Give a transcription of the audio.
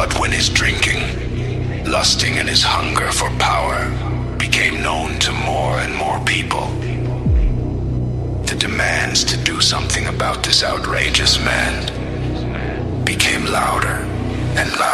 But when his drinking, lusting and his hunger for power became known to more and more people, the demands to do something about this outrageous man became louder and louder.